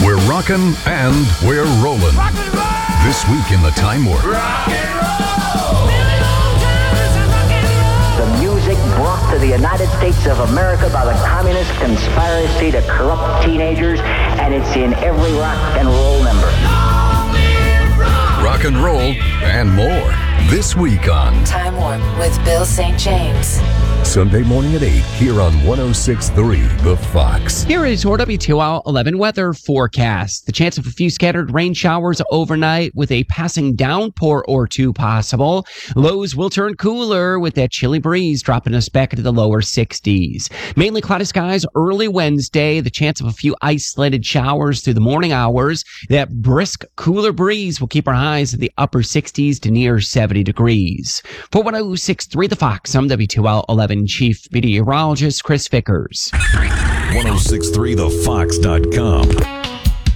We're rockin' and we're rollin'. This week in the Time Warp. The music brought to the United States of America by the communist conspiracy to corrupt teenagers, and it's in every rock and roll number. Rock and roll and more. This week on Time Warp with Bill St. James. Sunday morning at 8 here on 106.3 The Fox. Here is your WTOL 11 weather forecast. The chance of a few scattered rain showers overnight with a passing downpour or two possible. Lows will turn cooler with that chilly breeze dropping us back into the lower 60s. Mainly cloudy skies early Wednesday. The chance of a few isolated showers through the morning hours. That brisk, cooler breeze will keep our highs at the upper 60s to near 70 degrees. For 106.3 The Fox, I'm WTOL 11 Chief Meteorologist Chris Vickers. 1063thefox.com.